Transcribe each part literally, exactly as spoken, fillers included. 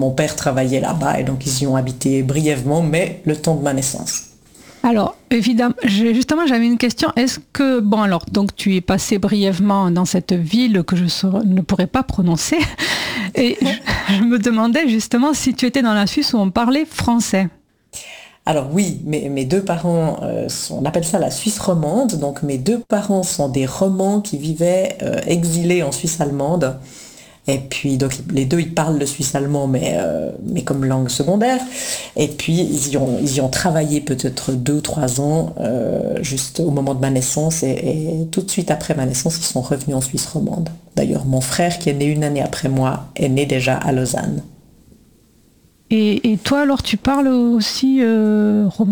Mon père travaillait là-bas et donc ils y ont habité brièvement, mais le temps de ma naissance. Alors, évidemment, justement, j'avais une question. Est-ce que, bon, alors, donc tu es passé brièvement dans cette ville que je ne pourrais pas prononcer, et je, je me demandais justement si tu étais dans la Suisse où on parlait français. Alors oui, mes, mes deux parents, euh, sont, on appelle ça la Suisse romande, donc mes deux parents sont des Romands qui vivaient euh, exilés en Suisse allemande. Et puis, donc, les deux, ils parlent le suisse-allemand, mais, euh, mais comme langue secondaire. Et puis, ils y ont, ils y ont travaillé peut-être deux ou trois ans, euh, juste au moment de ma naissance. Et, et tout de suite après ma naissance, ils sont revenus en Suisse romande. D'ailleurs, mon frère, qui est né une année après moi, est né déjà à Lausanne. Et, et toi, alors, tu parles aussi euh, roman ?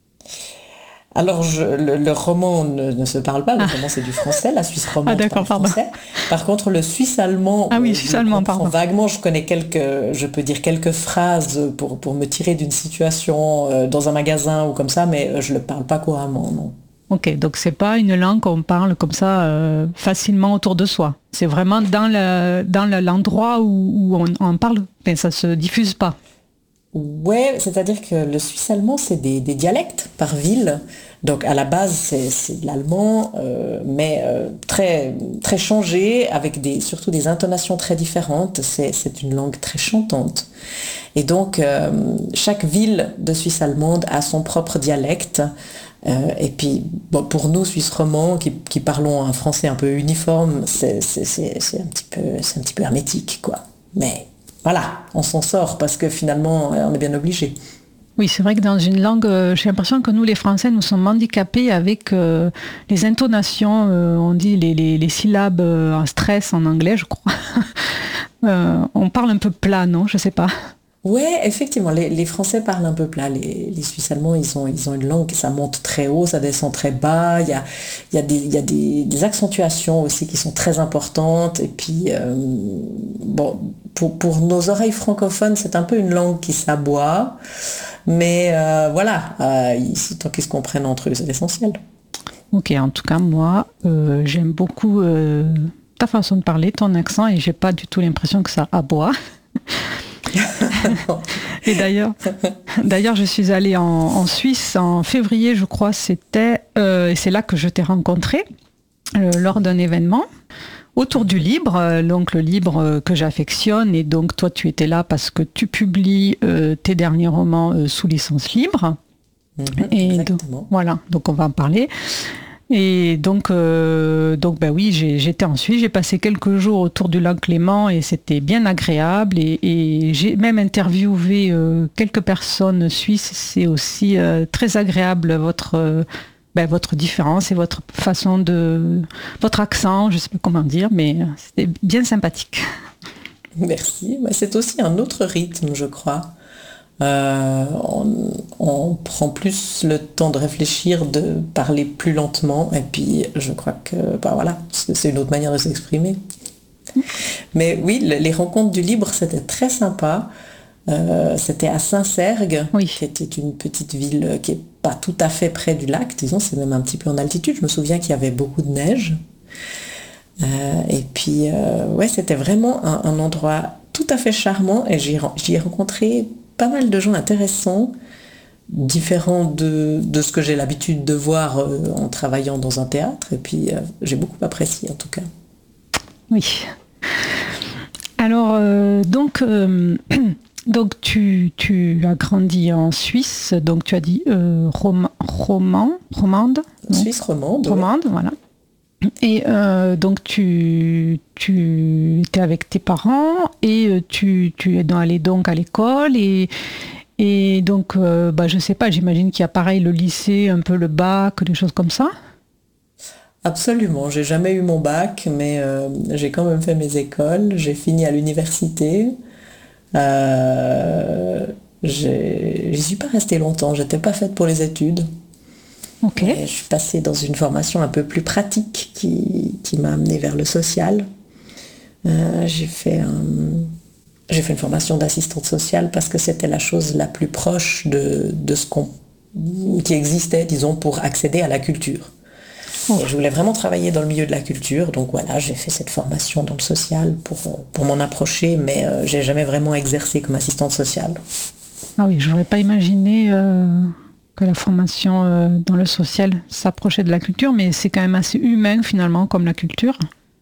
Alors, je, le, le roman ne, ne se parle pas, le roman c'est du français, la Suisse romande ah, parle français. Par contre, le suisse-allemand, ah oui, suisse-allemand, pardon. Vaguement, je connais quelques, je peux dire quelques phrases pour, pour me tirer d'une situation euh, dans un magasin ou comme ça, mais je ne le parle pas couramment, non. Ok, donc c'est pas une langue qu'on parle comme ça euh, facilement autour de soi. C'est vraiment dans, le, dans le, l'endroit où, où on, on parle, mais ça se diffuse pas. Ouais, c'est-à-dire que le suisse-allemand, c'est des, des dialectes par ville. Donc à la base, c'est, c'est de l'allemand, euh, mais euh, très, très changé, avec des, surtout des intonations très différentes. C'est, c'est une langue très chantante. Et donc, euh, chaque ville de Suisse allemande a son propre dialecte. Euh, et puis, bon, pour nous, Suisses romands, qui, qui parlons un français un peu uniforme, c'est, c'est, c'est, c'est, un petit peu, c'est un petit peu hermétique, quoi. Mais voilà, on s'en sort parce que finalement, on est bien obligé. Oui, c'est vrai que dans une langue, euh, j'ai l'impression que nous, les Français, nous sommes handicapés avec euh, les intonations, euh, on dit les, les, les syllabes euh, en stress en anglais, je crois. euh, on parle un peu plat, non ? Je sais pas. Oui, effectivement, les, les Français parlent un peu plat. Les, les Suisses allemands, ils ont, ils ont une langue, ça monte très haut, ça descend très bas. Il y a, il y a, des, il y a des, des accentuations aussi qui sont très importantes. Et puis, euh, bon, pour, pour nos oreilles francophones, c'est un peu une langue qui s'aboie. Mais euh, voilà, euh, ils, tant qu'ils se comprennent entre eux, c'est l'essentiel. Ok, en tout cas, moi, euh, j'aime beaucoup euh, ta façon de parler, ton accent, et j'ai pas du tout l'impression que ça aboie. Et d'ailleurs, d'ailleurs, je suis allée en, en Suisse en février, je crois, c'était, euh, et c'est là que je t'ai rencontré euh, lors d'un événement autour du livre, euh, donc le livre que j'affectionne, et donc toi, tu étais là parce que tu publies euh, tes derniers romans euh, sous licence libre. Mmh, et exactement. Donc, voilà, donc on va en parler. Et donc, euh, donc bah oui, j'ai, j'étais en Suisse, j'ai passé quelques jours autour du lac Léman et c'était bien agréable. Et, et j'ai même interviewé euh, quelques personnes suisses. C'est aussi euh, très agréable votre, euh, bah, votre différence et votre façon de, votre accent, je ne sais pas comment dire, mais c'était bien sympathique. Merci. Mais c'est aussi un autre rythme, je crois. Euh, on, on prend plus le temps de réfléchir, de parler plus lentement, et puis je crois que bah voilà, c'est une autre manière de s'exprimer. Mais oui, les rencontres du libre, c'était très sympa. Euh, c'était à Saint-Sergue, oui. qui était une petite ville qui n'est pas tout à fait près du lac, disons, c'est même un petit peu en altitude. Je me souviens qu'il y avait beaucoup de neige. Euh, et puis, euh, ouais, c'était vraiment un, un endroit tout à fait charmant, et j'y, j'y ai rencontré pas mal de gens intéressants, différents de, de ce que j'ai l'habitude de voir euh, en travaillant dans un théâtre, et puis euh, j'ai beaucoup apprécié en tout cas. Oui. Alors, euh, donc, euh, donc tu, tu as grandi en Suisse, donc tu as dit euh, rom, roman, romande Suisse romande. Romande, ouais. Voilà. Et euh, donc tu, tu étais avec tes parents et tu, tu es allé donc à l'école et, et donc euh, bah, je sais pas, j'imagine qu'il y a pareil le lycée, un peu le bac, des choses comme ça. Absolument, j'ai jamais eu mon bac, mais euh, j'ai quand même fait mes écoles, j'ai fini à l'université. Euh, j'ai, j'y suis pas restée longtemps, j'étais pas faite pour les études. Okay. Je suis passée dans une formation un peu plus pratique qui, qui m'a amenée vers le social. Euh, j'ai, fait un, j'ai fait une formation d'assistante sociale parce que c'était la chose la plus proche de, de ce qu'on, qui existait, disons, pour accéder à la culture. Oh. Et je voulais vraiment travailler dans le milieu de la culture, donc voilà, j'ai fait cette formation dans le social pour, pour m'en approcher, mais euh, j'ai jamais vraiment exercé comme assistante sociale. Ah oui, je n'aurais pas imaginé euh, que la formation euh, dans le social s'approchait de la culture, mais c'est quand même assez humain finalement comme la culture.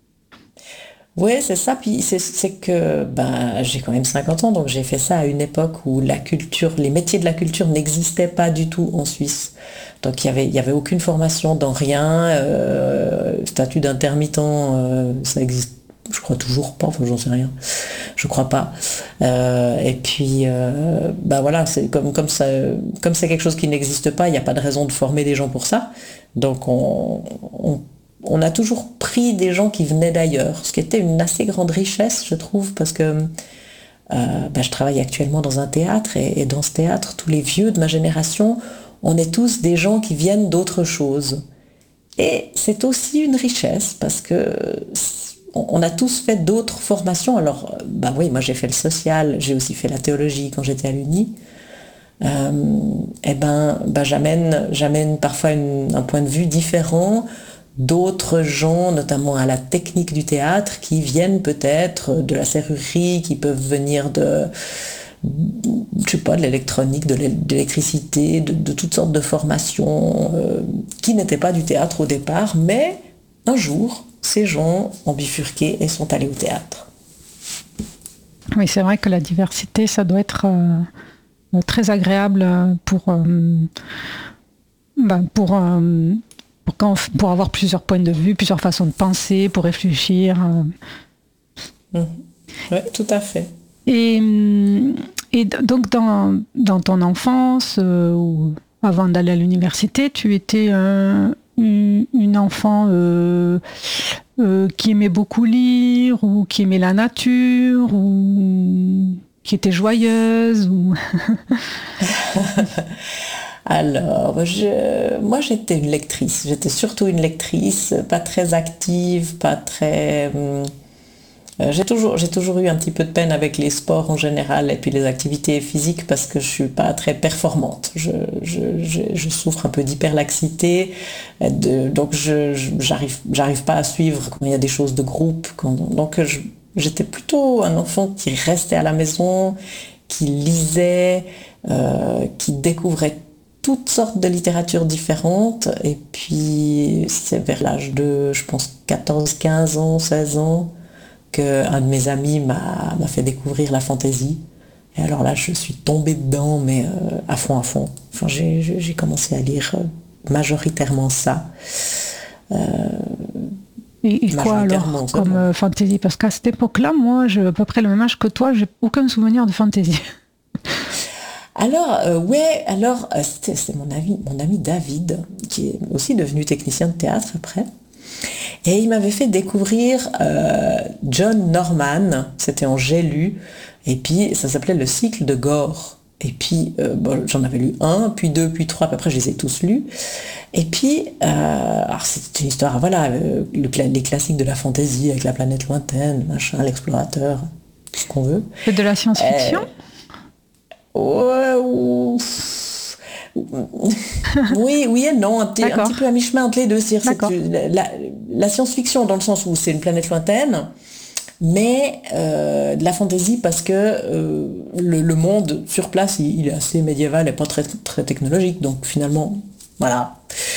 Oui, c'est ça. Puis c'est, c'est que ben, j'ai quand même cinquante ans, donc j'ai fait ça à une époque où la culture, les métiers de la culture n'existaient pas du tout en Suisse. Donc il y avait, il y avait aucune formation dans rien. Euh, statut d'intermittent, euh, ça existe, je crois toujours pas. Enfin, j'en sais rien. Je crois pas. Euh, et puis, euh, ben voilà, c'est comme comme ça, comme c'est quelque chose qui n'existe pas, il n'y a pas de raison de former des gens pour ça. Donc on, on On a toujours pris des gens qui venaient d'ailleurs, ce qui était une assez grande richesse, je trouve, parce que euh, bah, je travaille actuellement dans un théâtre et, et dans ce théâtre, tous les vieux de ma génération, on est tous des gens qui viennent d'autre chose. Et c'est aussi une richesse parce que on a tous fait d'autres formations. Alors, bah oui, moi j'ai fait le social, j'ai aussi fait la théologie quand j'étais à l'Uni. Euh, et ben, bah, j'amène, j'amène parfois une, un point de vue différent d'autres gens, notamment à la technique du théâtre, qui viennent peut-être de la serrurerie, qui peuvent venir de, je sais pas, de l'électronique, de l'électricité, de, de toutes sortes de formations euh, qui n'étaient pas du théâtre au départ, mais un jour, ces gens ont bifurqué et sont allés au théâtre. Oui, c'est vrai que la diversité, ça doit être euh, très agréable pour, euh, ben pour euh, Pour, quand, pour avoir plusieurs points de vue, plusieurs façons de penser, pour réfléchir. Mmh. Oui, tout à fait. Et, et donc, dans, dans ton enfance, euh, ou avant d'aller à l'université, tu étais un, une, une enfant euh, euh, qui aimait beaucoup lire, ou qui aimait la nature, ou qui était joyeuse ou... Alors, je, moi j'étais une lectrice, j'étais surtout une lectrice, pas très active, pas très... Euh, j'ai, toujours, j'ai toujours eu un petit peu de peine avec les sports en général et puis les activités physiques parce que je suis pas très performante. Je, je, je, je souffre un peu d'hyperlaxité, de, donc je, je, j'arrive, j'arrive pas à suivre quand il y a des choses de groupe. Quand, donc je, j'étais plutôt un enfant qui restait à la maison, qui lisait, euh, qui découvrait toutes sortes de littératures différentes, et puis c'est vers l'âge de, je pense, quatorze, quinze ans, seize ans, qu'un de mes amis m'a, m'a fait découvrir la fantaisie. Et alors là, je suis tombée dedans, mais euh, à fond, à fond. Enfin, j'ai, j'ai commencé à lire euh, majoritairement ça. Euh, et, et quoi alors, comme euh, fantaisie? Parce qu'à cette époque-là, moi, j'ai à peu près le même âge que toi, j'ai aucun souvenir de fantaisie. Alors, euh, ouais, alors, euh, c'était, c'était mon ami, mon ami David, qui est aussi devenu technicien de théâtre après. Et il m'avait fait découvrir euh, John Norman, c'était en J'ai lu, et puis ça s'appelait Le cycle de Gore. Et puis, euh, bon, j'en avais lu un, puis deux, puis trois, puis après je les ai tous lus. Et puis, euh, alors c'est une histoire, voilà, euh, le, les classiques de la fantaisie, avec la planète lointaine, machin, l'explorateur, tout ce qu'on veut. C'est de la science-fiction ? euh, Ouais, oui, oui et non, un petit, un petit peu à mi-chemin entre les deux. C'est, c'est la, la science-fiction dans le sens où c'est une planète lointaine, mais euh, de la fantaisie parce que euh, le, le monde sur place, il, il est assez médiéval et pas très, très technologique, donc finalement, voilà.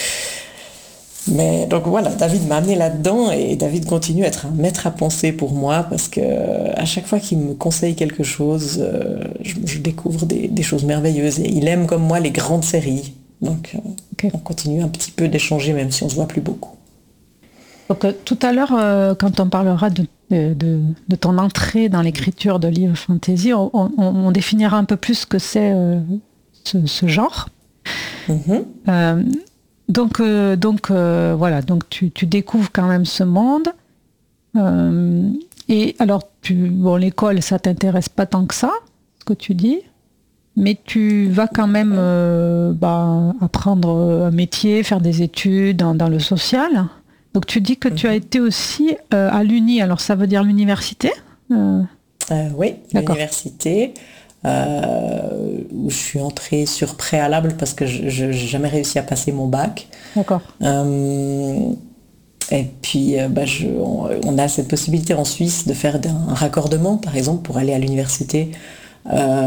Mais donc voilà, David m'a amené là-dedans et David continue à être un maître à penser pour moi parce que à chaque fois qu'il me conseille quelque chose, euh, je, je découvre des, des choses merveilleuses et il aime comme moi les grandes séries. Donc euh, okay. On continue un petit peu d'échanger même si on se voit plus beaucoup. Donc euh, tout à l'heure, euh, quand on parlera de, de, de, de ton entrée dans l'écriture de livres fantasy, on, on, on définira un peu plus ce que c'est euh, ce, ce genre. Mm-hmm. Euh, Donc, euh, donc euh, voilà, donc tu, tu découvres quand même ce monde. Euh, et alors, tu, bon, l'école, ça t'intéresse pas tant que ça, ce que tu dis, mais tu vas quand même euh, bah, apprendre un métier, faire des études dans, dans le social. Donc, tu dis que tu as été aussi euh, à l'Uni. Alors, ça veut dire l'université ? euh, euh, Oui, d'accord. L'université. euh, où je suis entrée sur préalable parce que je n'ai jamais réussi à passer mon bac. D'accord. Euh, et puis, euh, bah, je, on, on a cette possibilité en Suisse de faire un raccordement, par exemple, pour aller à l'université. Euh,